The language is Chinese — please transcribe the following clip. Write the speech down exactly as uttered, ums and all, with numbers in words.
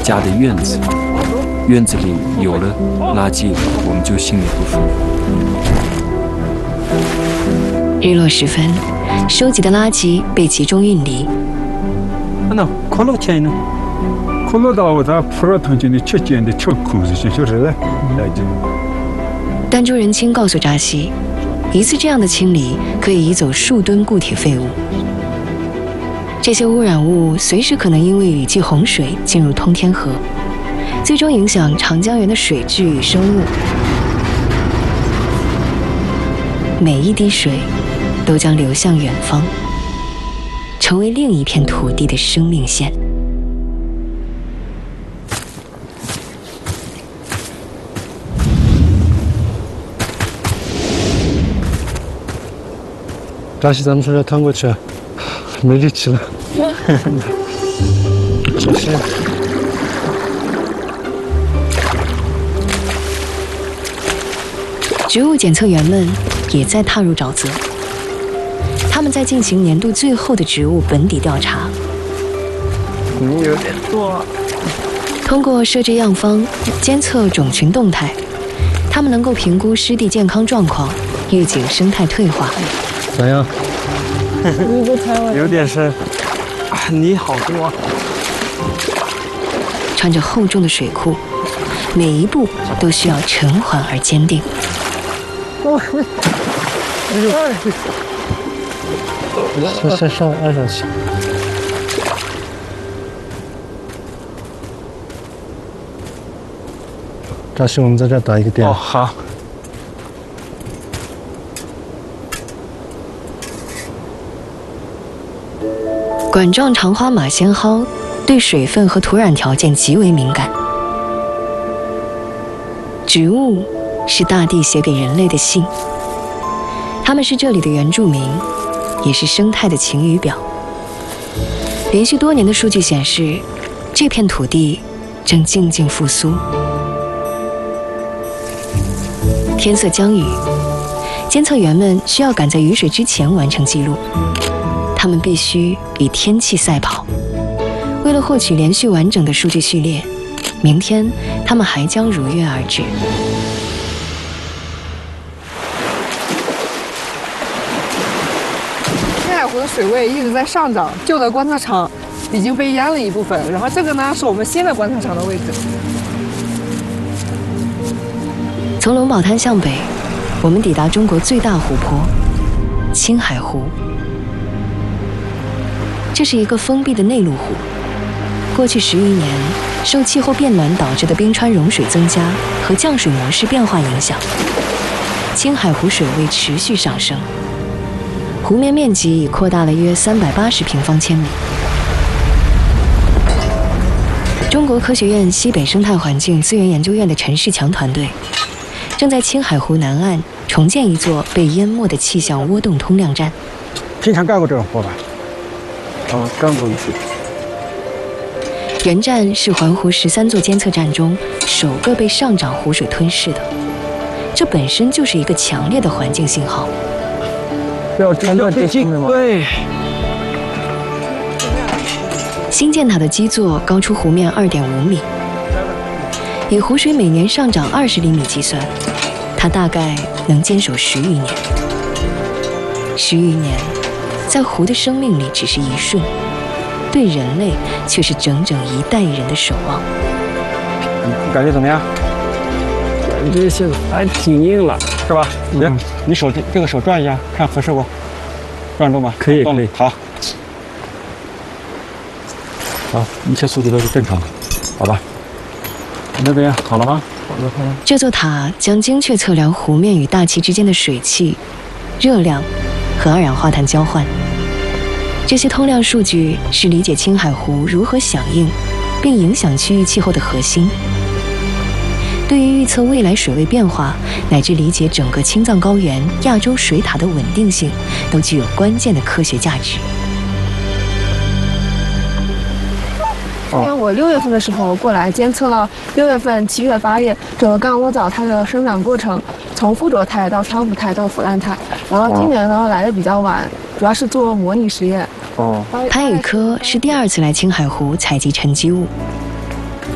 家的院子，院子里有了垃圾，我们就心里不舒服。 日落时分，收集的垃圾被集中运离。 那可乐钱呢？可乐到他普罗腾金的吃钱的吃苦是就是的，来着。 儋州仁清告诉扎西，一次这样的清理可以移走数吨固体废物。这些污染物随时可能因为雨季洪水进入通天河，最终影响长江源的水质与生物。每一滴水都将流向远方，成为另一片土地的生命线。 扎西，咱们从这趟过去，没力气了。小心。 植物检测员们也在踏入沼泽，他们在进行年度最后的植物本底调查。 你有点多。 通过设置样方，监测种群动态，他们能够评估湿地健康状况，预警生态退化。 咋样？ 有点深。啊，泥好多。 穿着厚重的水裤，每一步都需要沉缓而坚定。 先先上按上去。扎西，我们在这打一个点。 哦，好。 管状长花马先蒿对水分和土壤条件极为敏感。植物是大地写给人类的信，它们是这里的原住民，也是生态的晴雨表。连续多年的数据显示，这片土地正静静复苏。天色将雨，监测员们需要赶在雨水之前完成记录。他们必须与天气赛跑。为了获取连续完整的数据序列，明天他们还将如约而至。 青海湖的水位一直在上涨，旧的观测场已经被淹了一部分，然后这个呢是我们新的观测场的位置。 从龙宝滩向北，我们抵达中国最大湖泊——青海湖。这是一个封闭的内陆湖。过去十余年，受气候变暖导致的冰川融水增加和降水模式变化影响，青海湖水位持续上升，湖面面积已扩大了约三百八十平方千米。中国科学院西北生态环境资源研究院的陈世强团队正在青海湖南岸重建一座被淹没的气象涡动通量站。 经常干过这种活吧？哦，干过一次。 原站是环湖十三座监测站中首个被上涨湖水吞噬的，这本身就是一个强烈的环境信号。 不要中断电信吗？对。 新建塔的基座高出湖面二点五米，以湖水每年上涨二十厘米计算，它大概能坚守十余年。十余年，在湖的生命里只是一瞬，对人类却是整整一代人的守望。 你感觉怎么样？感觉现在还挺硬了，是吧？行、嗯，你手这个手转一下，看合适不？转动吧。可以，可以。好。好，一切速度都是正常的，好吧？那边好了吗？好了，好了。 这座塔将精确测量湖面与大气之间的水汽、热量和二氧化碳交换。这些通量数据是理解青海湖如何响应并影响区域气候的核心。对于预测未来水位变化，乃至理解整个青藏高原、亚洲水塔的稳定性，都具有关键的科学价值。 今年我六月份的时候过来监测了六月份、七月、八月整个干窝藻它的生长过程，从附着态到漂浮态到腐烂态。然后今年呢来的比较晚，主要是做模拟实验。 哦， 潘宇科是第二次来青海湖采集沉积物，